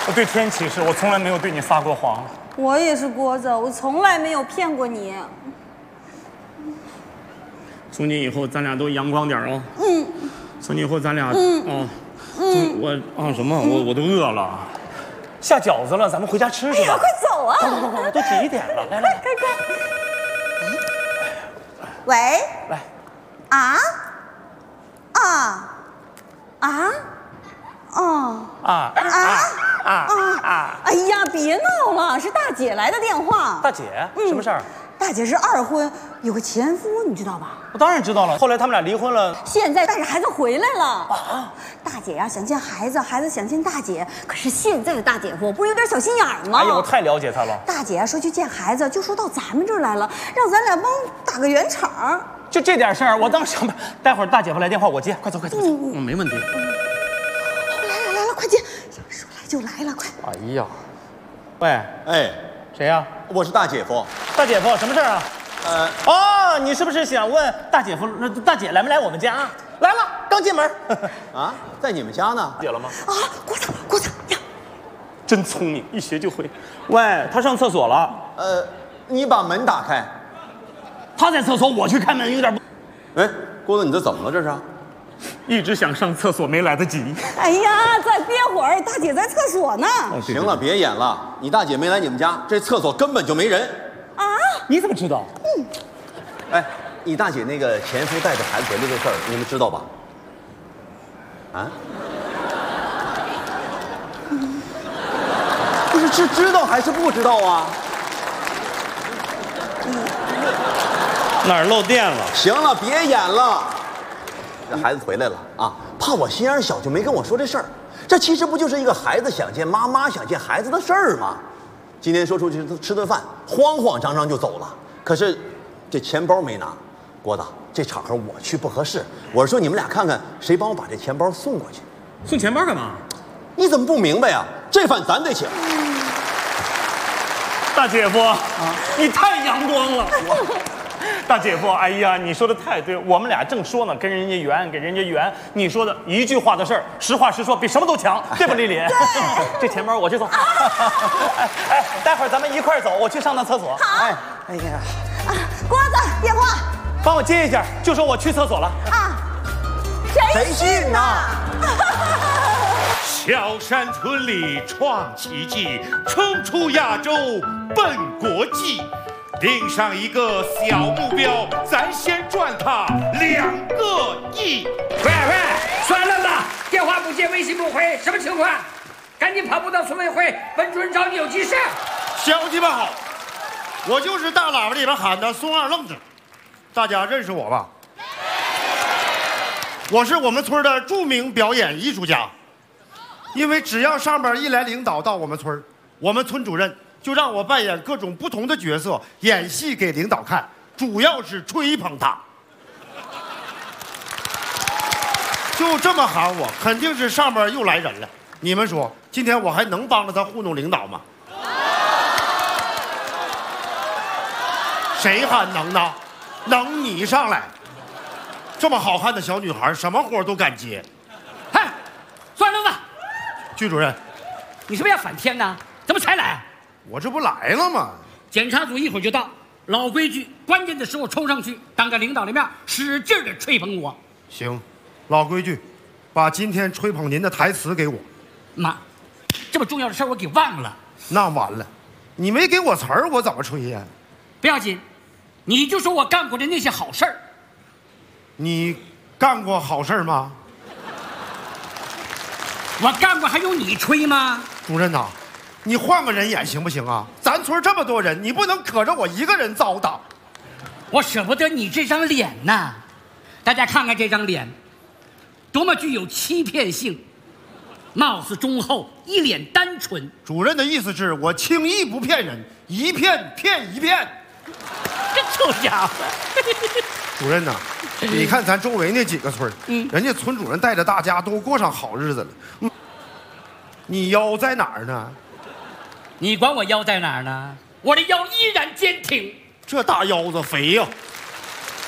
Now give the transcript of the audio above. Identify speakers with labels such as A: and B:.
A: 我对天起誓，我从来没有对你撒过谎。
B: 我也是郭子，我从来没有骗过你。
A: 从今以后，咱俩都阳光点哦。从今以后，咱俩什么？我都饿了。下饺子了，咱们回家吃去吧。
B: 快走啊！
A: 快，都几点了？来，
B: 快！喂，
A: 来，
B: 哎呀，别闹了，是大姐来的电话。
A: 大姐，什么事儿？
B: 大姐是二婚，有个前夫，你知道吧？
A: 我当然知道了。后来他们俩离婚了。
B: 现在带着孩子回来了。大姐呀，想见孩子，孩子想见大姐。可是现在的大姐夫不是有点小心眼儿吗？
A: 哎呀，我太了解他了。
B: 大姐呀说去见孩子，就说到咱们这儿来了，让咱俩帮打个圆场。
A: 就这点事儿，我当时想，待会儿大姐夫来电话，我接。快走，没问题。
B: 来了，快接！说来就来了，快！
A: 哎呀，喂，
C: 哎，
A: 谁呀？
C: 我是大姐夫。
A: 大姐夫，什么事儿啊？你是不是想问大姐夫，大姐来没来我们家？来了，刚进门。
C: 啊，在你们家呢？
A: 解了吗？
B: 郭子呀，
A: 真聪明，一学就会。喂，他上厕所了。
C: 你把门打开。
A: 他在厕所，我去开门，有点不。
C: 哎，郭子，你这怎么了？这是？
A: 一直想上厕所，没来得及。
B: 哎呀，再憋会儿，大姐在厕所呢。
C: 行了，别演了。你大姐没来你们家，这厕所根本就没人。
B: 啊？
A: 你怎么知道？
C: 哎，你大姐那个前夫带着孩子回来这事儿，你们知道吧？啊？不是知道还是不知道啊？
A: 哪儿漏电了？
C: 行了，别演了。这孩子回来了啊，怕我心眼小就没跟我说这事儿。这其实不就是一个孩子想见妈妈想见孩子的事儿吗？今天说出去吃顿饭，慌慌张张就走了。可是这钱包没拿，郭子，这场合我去不合适。我是说你们俩看看谁帮我把这钱包送过去。
A: 送钱包干嘛？
C: 你怎么不明白呀？这饭咱得请。
A: 大姐夫你太阳光了。大姐夫，哎呀，你说的太对，我们俩正说呢，跟人家圆，你说的一句话的事儿，实话实说，比什么都强，对吧，丽丽？这钱包我去送。待会儿咱们一块儿走，我去上趟厕所。
B: 好。
A: 哎呀，
B: 郭子，电话，
A: 帮我接一下，就说我去厕所了。
C: 谁信呐？
D: 萧山村里创奇迹，冲出亚洲奔国际。定上一个小目标，咱先赚他2个亿。
E: 喂，算了吧，电话不接，微信不回，什么情况？赶紧跑步到村委会，本主任找你有急事。
D: 消息吧好，我就是大喇叭里边喊的松二愣子，大家认识我吧？我是我们村的著名表演艺术家，因为只要上边一来领导到我们村，我们村主任就让我扮演各种不同的角色，演戏给领导看，主要是吹捧他。就这么喊我，肯定是上边又来人了。你们说，今天我还能帮着他糊弄领导吗？谁喊能呢？能你上来！这么好看的小女孩，什么活都敢接。
E: 嗨，算了吧。
D: 剧主任，
E: 你是不是要反天呢？怎么才来？
D: 我这不来了吗？
E: 检查组一会儿就到，老规矩，关键的时候冲上去，当着领导的面使劲的吹捧我。
D: 行，老规矩，把今天吹捧您的台词给我。
E: 妈，这么重要的事儿我给忘了。
D: 那完了，你没给我词儿，我怎么吹呀？
E: 不要紧，你就说我干过的那些好事儿。
D: 你干过好事吗？
E: 我干过，还用你吹吗？
D: 主任呐，你换个人演行不行啊？咱村这么多人，你不能可着我一个人糟蹋。
E: 我舍不得你这张脸呐，大家看看这张脸，多么具有欺骗性，貌似忠厚，一脸单纯。
D: 主任的意思是我轻易不骗人，一骗骗一骗。
E: 这臭家伙！
D: 主任呐，你看咱周围那几个村，人家村主任带着大家都过上好日子了。你腰在哪儿呢？
E: 你管我腰在哪儿呢？我的腰依然坚挺。
D: 这大腰子肥呀！